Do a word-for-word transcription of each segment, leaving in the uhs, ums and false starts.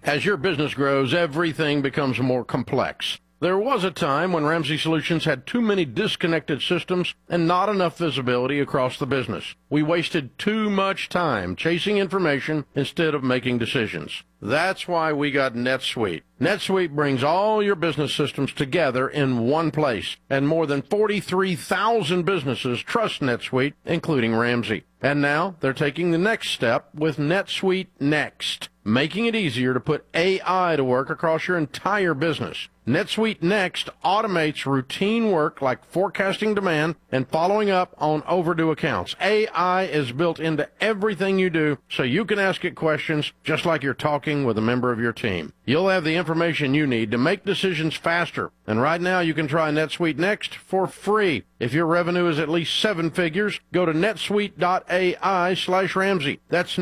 As your business grows, everything becomes more complex. There was a time when Ramsey Solutions had too many disconnected systems and not enough visibility across the business. We wasted too much time chasing information instead of making decisions. That's why we got NetSuite. NetSuite brings all your business systems together in one place, and more than forty-three thousand businesses trust NetSuite, including Ramsey. And now they're taking the next step with NetSuite Next, making it easier to put A I to work across your entire business. NetSuite Next automates routine work like forecasting demand and following up on overdue accounts. A I is built into everything you do, so you can ask it questions just like you're talking with a member of your team. You'll have the information you need to make decisions faster. And right now you can try NetSuite Next for free. If your revenue is at least seven figures, go to netsuite.ai slash Ramsey. That's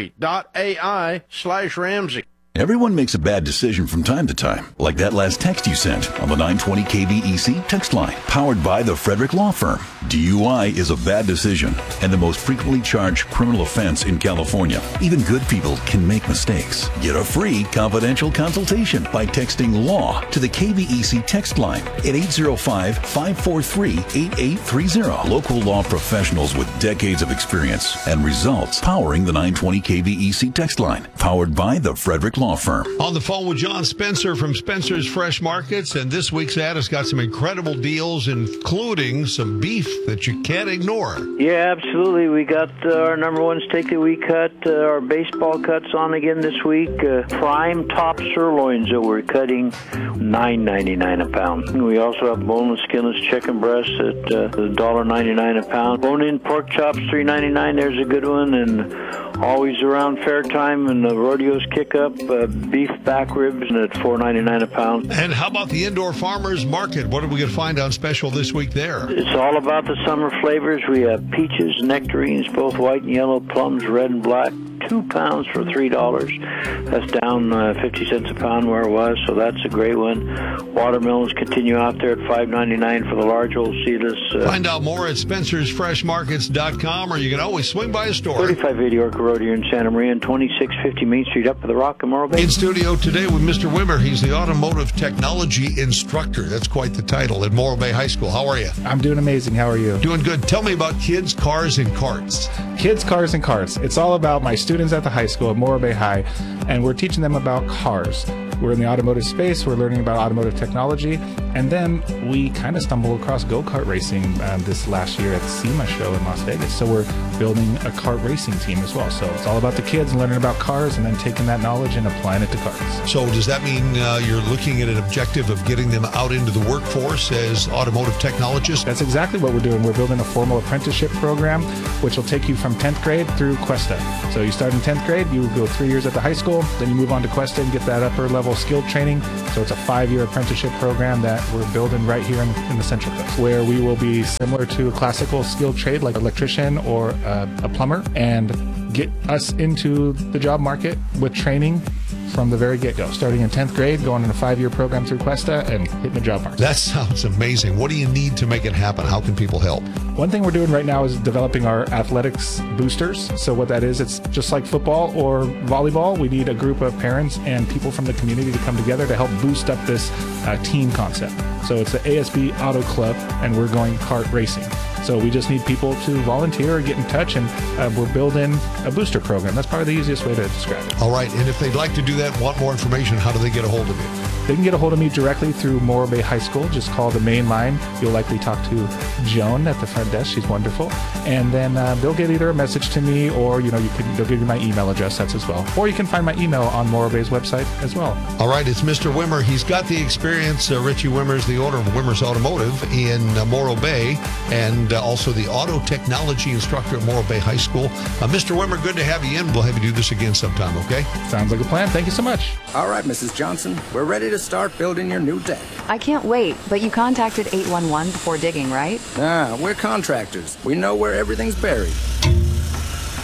netsuite.ai slash Ramsey. Everyone makes a bad decision from time to time, like that last text you sent on the nine twenty K V E C text line, powered by the Frederick Law Firm. D U I is a bad decision and the most frequently charged criminal offense in California. Even good people can make mistakes. Get a free confidential consultation by texting LAW to the K V E C text line at eight zero five, five four three, eight eight three zero. Local law professionals with decades of experience and results powering the nine twenty K V E C text line, powered by the Frederick Law Firm. On the phone with John Spencer from Spencer's Fresh Markets, and this week's ad has got some incredible deals, including some beef that you can't ignore. Yeah, absolutely. We got uh, our number one steak that we cut, uh, our baseball cuts on again this week. Uh, prime top sirloins that we're cutting, nine ninety-nine a pound. And we also have boneless, skinless chicken breasts at uh, one dollar ninety-nine a pound. Bone-in pork chops, three ninety-nine. There's a good one. And always around fair time and the rodeos kick up, uh, beef back ribs at four ninety-nine a pound. And how about the Indoor Farmers Market? What are we going to find on special this week there? It's all about the summer flavors. We have peaches, nectarines, both white and yellow, plums, red and black, two pounds for three dollars. That's down uh, fifty cents a pound where it was, so that's a great one. Watermelons continue out there at five ninety-nine for the large old seedless. Uh, Find out more at spencers fresh markets dot com, or you can always swing by a store. thirty-five eighty Orca Road here in Santa Maria and twenty-six fifty Main Street up to the Rock and Morro Bay. In studio today with Mister Wimmer. He's the automotive technology instructor. That's quite the title at Morro Bay High School. How are you? I'm doing amazing. How are you? Doing good. Tell me about kids, cars, and carts. Kids, cars, and carts. It's all about my students at the high school at Morro Bay High, and we're teaching them about cars. We're in the automotive space. We're learning about automotive technology. And then we kind of stumbled across go-kart racing um, this last year at the SEMA show in Las Vegas. So we're building a kart racing team as well. So it's all about the kids and learning about cars and then taking that knowledge and applying it to cars. So does that mean uh, you're looking at an objective of getting them out into the workforce as automotive technologists? That's exactly what we're doing. We're building a formal apprenticeship program, which will take you from tenth grade through Cuesta. So you start in tenth grade, you go three years at the high school, then you move on to Cuesta and get that upper level skilled training. So it's a five-year apprenticeship program that we're building right here in, in the Central Coast, where we will be similar to a classical skilled trade like an electrician or a, a plumber, and get us into the job market with training from the very get-go, starting in tenth grade, going in a five-year program through Cuesta, and hitting the job market. That sounds amazing. What do you need to make it happen? How can people help? One thing we're doing right now is developing our athletics boosters. So what that is, it's just like football or volleyball. We need a group of parents and people from the community to come together to help boost up this uh, team concept. So it's the A S B Auto Club, and we're going kart racing. So we just need people to volunteer or get in touch, and uh, we're building a booster program. That's probably the easiest way to describe it. All right, and if they'd like to do that, want more information, how do they get a hold of you? They can get a hold of me directly through Morro Bay High School. Just call the main line. You'll likely talk to Joan at the front desk. She's wonderful. And then uh, they'll get either a message to me, or you know, you can, they'll give you my email address. That's as well. Or you can find my email on Morro Bay's website as well. All right, it's Mister Wimmer. He's got the experience. Uh, Richie Wimmer's the owner of Wimmer's Automotive in uh, Morro Bay, and uh, also the auto technology instructor at Morro Bay High School. Uh, Mister Wimmer, good to have you in. We'll have you do this again sometime, okay? Sounds like a plan. Thank you so much. All right, Missus Johnson, we're ready to start building your new deck. I can't wait, but you contacted eight one one before digging, right? Ah, we're contractors. We know where everything's buried.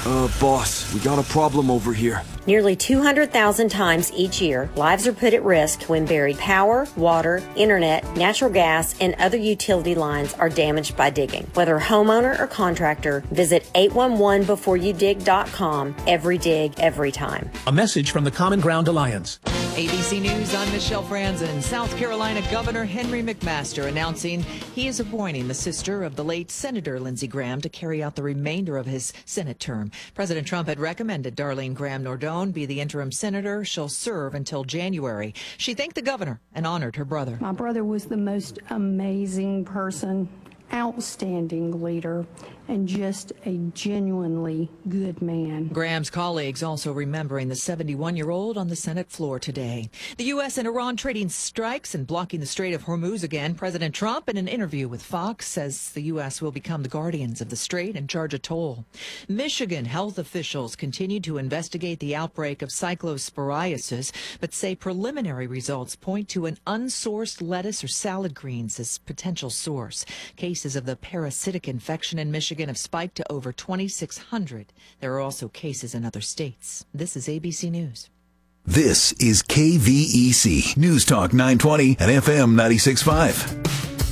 Uh, boss, we got a problem over here. Nearly two hundred thousand times each year, lives are put at risk when buried power, water, internet, natural gas, and other utility lines are damaged by digging. Whether homeowner or contractor, visit eight one one before you dig dot com. Every dig, every time. A message from the Common Ground Alliance. A B C News, I'm Michelle Franzen. South Carolina Governor Henry McMaster announcing he is appointing the sister of the late Senator Lindsey Graham to carry out the remainder of his Senate term. President Trump had recommended Darlene Graham-Nardone be the interim senator. She'll serve until January. She thanked the governor and honored her brother. My brother was the most amazing person, outstanding leader, and just a genuinely good man. Graham's colleagues also remembering the seventy-one-year-old on the Senate floor today. The U S and Iran trading strikes and blocking the Strait of Hormuz again. President Trump, in an interview with Fox, says the U S will become the guardians of the strait and charge a toll. Michigan health officials continue to investigate the outbreak of cyclosporiasis, but say preliminary results point to an unsourced lettuce or salad greens as potential source. Cases of the parasitic infection in Michigan have spiked to over twenty-six hundred. There are also cases in other states. This is A B C News. This is K V E C News Talk nine twenty and F M ninety-six point five.